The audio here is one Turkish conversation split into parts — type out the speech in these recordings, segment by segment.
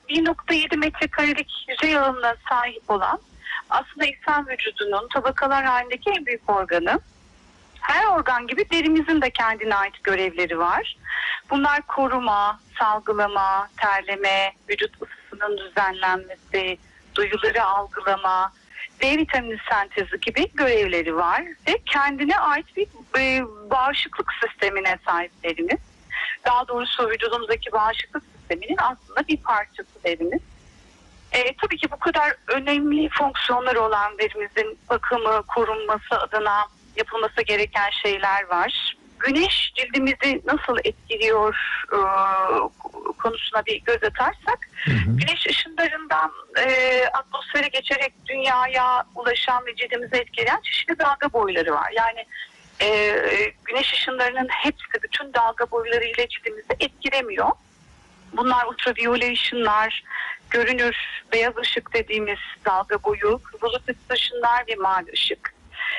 1,7 metrekarelik yüzey alanına sahip olan, aslında insan vücudunun tabakalar halindeki en büyük organı. Her organ gibi derimizin de kendine ait görevleri var. Bunlar koruma, salgılama, terleme, vücut ısısının düzenlenmesi, duyuları algılama, D vitamini sentezi gibi görevleri var. Ve kendine ait bir bağışıklık sistemine sahip derimiz. Daha doğrusu vücudumuzdaki bağışıklık sisteminin aslında bir parçası derimiz. Tabii ki bu kadar önemli fonksiyonları olan derimizin bakımı, korunması adına yapılması gereken şeyler var. Güneş cildimizi nasıl etkiliyor konusuna bir göz atarsak, güneş ışınlarından atmosfere geçerek dünyaya ulaşan ve cildimizi etkileyen çeşitli dalga boyları var. Yani güneş ışınlarının hepsi bütün dalga boyları ile cildimizi etkilemiyor. Bunlar ultraviyole ışınlar, görünür beyaz ışık dediğimiz dalga boyu, kızılötesi ışınlar ve mavi ışık.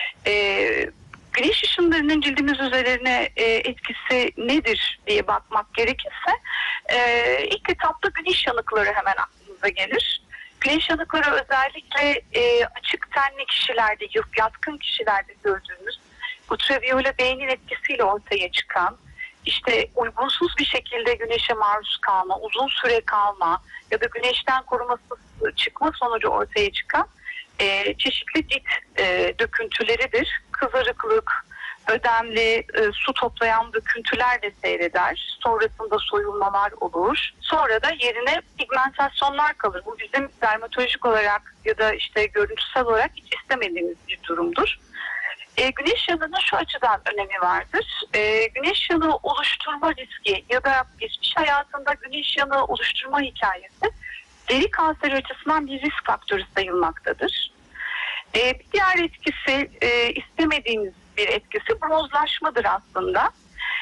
Güneş ışınlarının cildimiz üzerine etkisi nedir diye bakmak gerekirse, ilk etapta güneş yanıkları hemen aklımıza gelir. Güneş yanıkları özellikle açık tenli kişilerde, yatkın kişilerde gördüğümüz ultraviyole beynin etkisiyle ortaya çıkan, işte uygunsuz bir şekilde güneşe maruz kalma, uzun süre kalma ya da güneşten korumasız çıkma sonucu ortaya çıkan çeşitli cilt döküntüleridir. Kızarıklık, ödemli, su toplayan döküntüler de seyreder. Sonrasında soyulmalar olur. Sonra da yerine pigmentasyonlar kalır. Bu bizim dermatolojik olarak ya da işte görüntüsel olarak hiç istemediğimiz bir durumdur. Güneş yanığının şu açıdan önemi vardır. Güneş yanığı oluşturma riski ya da geçmiş hayatında güneş yanığı oluşturma hikayesi deri kanseri açısından bir risk faktörü sayılmaktadır. Bir diğer etkisi, istemediğimiz bir etkisi bronzlaşmadır aslında.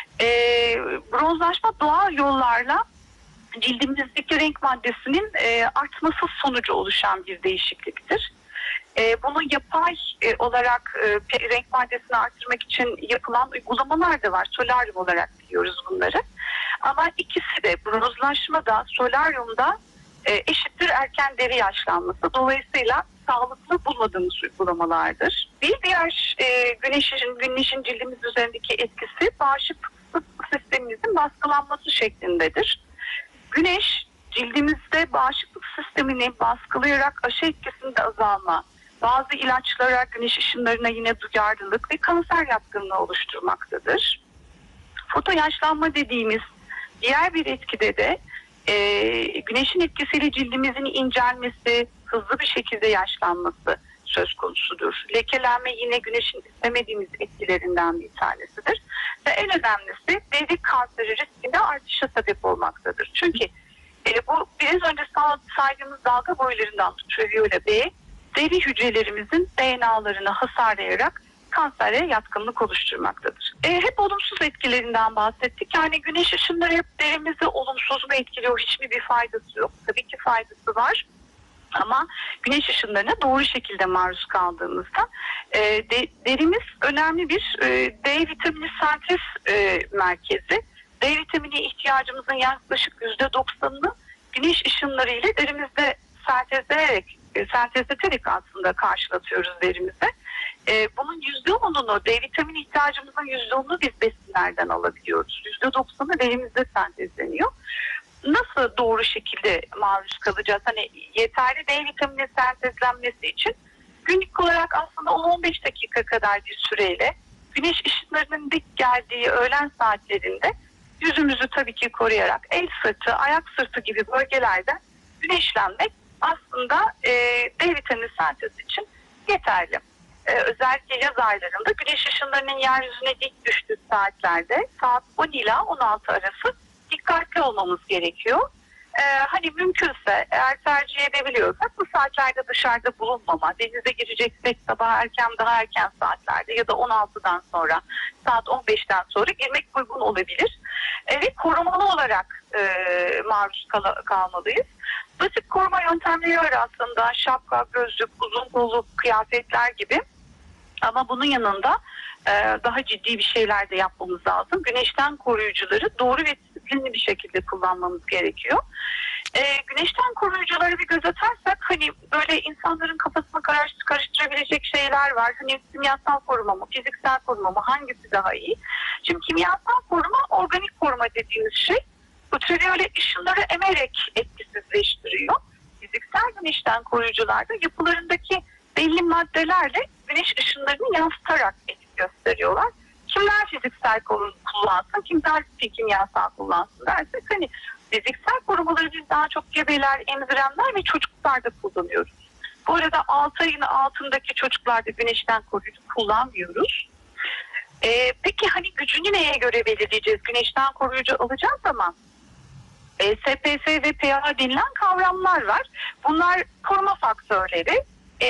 Bronzlaşma doğal yollarla cildimizdeki renk maddesinin artması sonucu oluşan bir değişikliktir. Bunu yapay olarak renk maddesini arttırmak için yapılan uygulamalar da var. Solaryum olarak biliyoruz bunları. Ama ikisi de bronzlaşma da solaryumda eşittir erken deri yaşlanması. Dolayısıyla sağlıklı bulmadığımız uygulamalardır. Bir diğer güneşin cildimiz üzerindeki etkisi bağışıklık sistemimizin baskılanması şeklindedir. Güneş cildimizde bağışıklık sistemini baskılayarak aşı etkisinde azalma, bazı ilaçlara, güneş ışınlarına yine duyarlılık ve kanser yatkınlığı oluşturmaktadır. Fotoyaşlanma dediğimiz diğer bir etkide de güneşin etkisiyle cildimizin incelmesi, hızlı bir şekilde yaşlanması söz konusudur. Lekelenme yine güneşin istemediğimiz etkilerinden bir tanesidir. Ve en önemlisi deri kanseri riskinde artışa sebep olmaktadır. Çünkü bu biraz önce saydığımız dalga boylarından ultraviyole B, deri hücrelerimizin DNA'larını hasarlayarak kansere yatkınlık oluşturmaktadır. Hep olumsuz etkilerinden bahsettik. Yani güneş ışınları hep derimizi olumsuz mu etkiliyor? Hiçbir bir faydası yok. Tabii ki faydası var. Ama güneş ışınlarına doğru şekilde maruz kaldığımızda derimiz önemli bir D vitamini sentez merkezi. D vitamini ihtiyacımızın yaklaşık %90'ını güneş ışınları ile derimizde sentezleterek aslında karşılatıyoruz derimize. Bunun %10'unu, D vitamini ihtiyacımızın %10'unu biz besinlerden alabiliyoruz. %90'ı derimizde sentezleniyor. Nasıl doğru şekilde maruz kalacağız? Hani yeterli D vitamini sentezlenmesi için günlük olarak aslında 10-15 dakika kadar bir süreyle güneş ışınlarının dik geldiği öğlen saatlerinde yüzümüzü tabii ki koruyarak el sırtı, ayak sırtı gibi bölgelerde güneşlenmek aslında D vitamini sentezi için yeterli. Özellikle yaz aylarında güneş ışınlarının yeryüzüne dik düştüğü saatlerde saat 10 ila 16 arası dikkatli olmamız gerekiyor. Hani mümkünse eğer tercih edebiliyorsak bu saatlerde dışarıda bulunmama, denize gireceksek sabah daha erken saatlerde ya da 16'dan sonra saat 15'ten sonra girmek uygun olabilir. Ve korumalı olarak maruz kalmalıyız. Basit koruma yöntemleri var aslında, şapka, gözlük, uzun kollu kıyafetler gibi. Ama bunun yanında daha ciddi bir şeyler de yapmamız lazım. Güneşten koruyucuları doğru ve disiplinli bir şekilde kullanmamız gerekiyor. Güneş güneşten koruyucuları bir göz atarsak hani böyle insanların kafasını karıştırabilecek şeyler var. Hani kimyasal koruma mı, fiziksel koruma mı, hangisi daha iyi? Şimdi kimyasal koruma, organik koruma dediğimiz şey ultraviyole ışınları emerek etkisizleştiriyor. Fiziksel güneşten koruyucularda yapılarındaki belli maddelerle güneş ışınlarını yansıtarak etki gösteriyorlar. Kimler fiziksel kullansın, kimler kimyasal kullansın dersek hani fiziksel korumaları biz daha çok gebeler, emzirenler ve çocuklarda kullanıyoruz. Bu arada 6 ayın altındaki çocuklarda güneşten koruyucu kullanmıyoruz. Peki hani gücünü neye göre belirleyeceğiz? Güneşten koruyucu alacağız ama SPF ve PA denilen kavramlar var. Bunlar koruma faktörleri.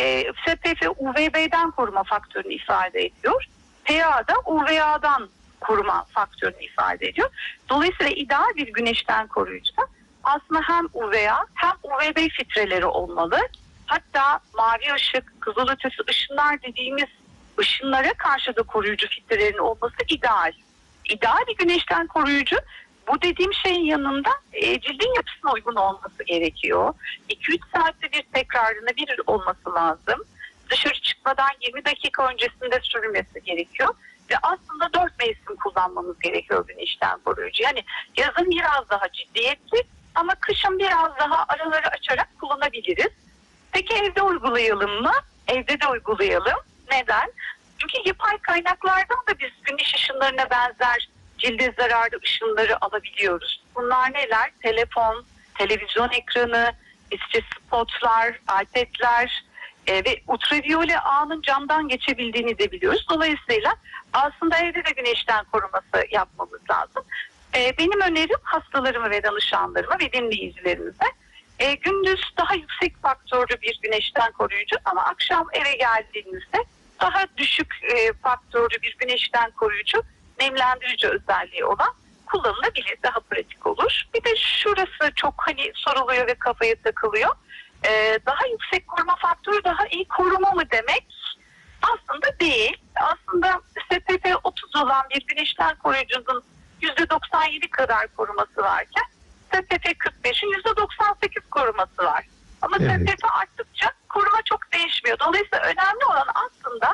SPF UVB'den koruma faktörünü ifade ediyor. PA da UVA'dan koruma faktörünü ifade ediyor. Dolayısıyla ideal bir güneşten koruyucuda aslında hem UVA hem UVB filtreleri olmalı. Hatta mavi ışık, kızılötesi ışınlar dediğimiz ışınlara karşı da koruyucu filtrelerin olması ideal. İdeal bir güneşten koruyucu bu dediğim şeyin yanında cildin yapısına uygun olması gerekiyor. 2-3 saatte bir tekrarına bir olması lazım. Dışarı çıkmadan 20 dakika öncesinde sürülmesi gerekiyor. Ve aslında 4 mevsim kullanmamız gerekiyor güneşten koruyucu. Yani yazın biraz daha ciddiyetli ama kışın biraz daha araları açarak kullanabiliriz. Peki evde uygulayalım mı? Evde de uygulayalım. Neden? Çünkü yapay kaynaklardan da biz güneş ışınlarına benzer cilde zararlı ışınları alabiliyoruz. Bunlar neler? Telefon, televizyon ekranı, işte spotlar, iPad'ler ve ultraviyole ağının camdan geçebildiğini de biliyoruz. Dolayısıyla aslında evde de güneşten koruması yapmamız lazım. Benim önerim hastalarıma ve danışanlarıma ve dinleyicilerimize gündüz daha yüksek faktörlü bir güneşten koruyucu ama akşam eve geldiğinizde daha düşük faktörlü bir güneşten koruyucu, nemlendirici özelliği olan kullanılabilir, daha pratik olur. Bir de şurası çok hani soruluyor ve kafaya takılıyor. Daha yüksek koruma faktörü daha iyi koruma mı demek? Aslında değil. Aslında SPF 30 olan bir güneşten koruyucunun %97 kadar koruması varken SPF 45'in %98 koruması var. Ama Evet. SPF arttıkça koruma çok değişmiyor. Dolayısıyla önemli olan aslında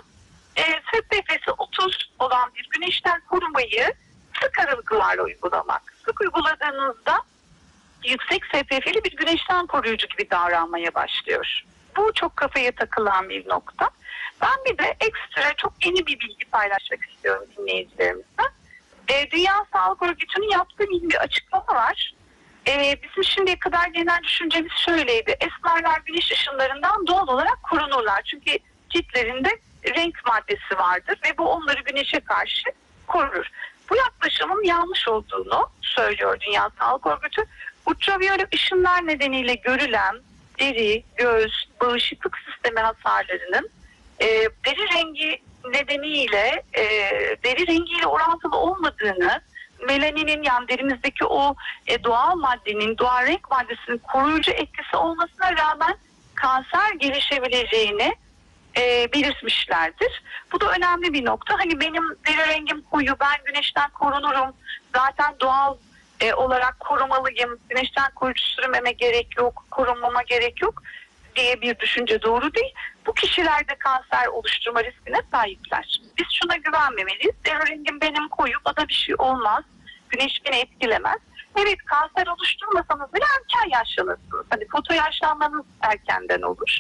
SPF'si 30 olan bir güneşten korumayı sık aralıklarla uygulamak. Sık uyguladığınızda yüksek SPF'li bir güneşten koruyucu gibi davranmaya başlıyor. Bu çok kafaya takılan bir nokta. Ben bir de ekstra çok yeni bir bilgi paylaşmak istiyorum dinleyicilerimizle. Dünya Sağlık Örgütü'nün yaptığı bir açıklama var. Bizim şimdiye kadar genel düşüncemiz şöyleydi. Esmerler güneş ışınlarından doğal olarak korunurlar. Çünkü ciltlerinde renk maddesi vardır ve bu onları güneşe karşı korur. Bu yaklaşımın yanlış olduğunu söylüyor Dünya Sağlık Örgütü. Ultraviyole ışınlar nedeniyle görülen deri, göz, bağışıklık sistemi hasarlarının deri rengi nedeniyle deri rengiyle orantılı olmadığını, melaninin yani derimizdeki o doğal maddenin, doğal renk maddesinin koruyucu etkisi olmasına rağmen kanser gelişebileceğini belirtmişlerdir. Bu da önemli bir nokta. Hani benim deri rengim koyu, ben güneşten korunurum, zaten doğal olarak korumalıyım, güneşten koruyucu sürmeme gerek yok, korunmama gerek yok diye bir düşünce doğru değil. Bu kişilerde kanser oluşturma riskine sahipler. Biz şuna güvenmemeliyiz. Deri rengim benim koyu, bana bir şey olmaz. Güneş beni etkilemez. Evet, kanser oluşturmasanız bile erken yaşlanırsınız. Hani foto yaşlanmanız erkenden olur.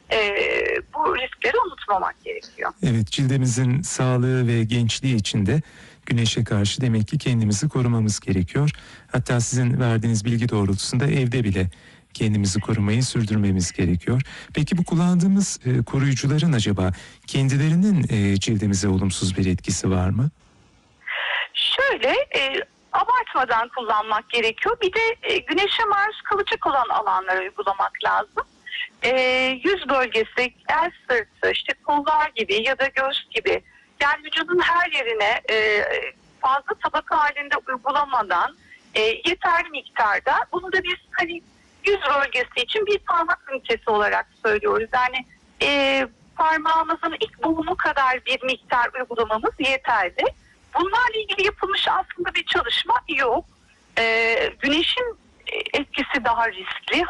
Bu riskleri unutmamak gerekiyor. Evet, cildimizin sağlığı ve gençliği için de güneşe karşı demek ki kendimizi korumamız gerekiyor. Hatta sizin verdiğiniz bilgi doğrultusunda evde bile kendimizi korumayı sürdürmemiz gerekiyor. Peki bu kullandığımız koruyucuların acaba kendilerinin cildimize olumsuz bir etkisi var mı? Şöyle abartmadan kullanmak gerekiyor. Bir de güneşe maruz kalacak olan alanlara uygulamak lazım. Yüz bölgesi, el sırtı, işte kollar gibi ya da göğüs gibi yani vücudun her yerine fazla tabaka halinde uygulamadan yeterli miktarda, bunu da biz hani yüz bölgesi için bir parmak ünitesi olarak söylüyoruz. Yani parmağımızın ilk boğumu kadar bir miktar uygulamamız yeterli. Bunlarla ilgili yapılmış aslında bir çalışma yok. Güneşin etkisi daha riskli.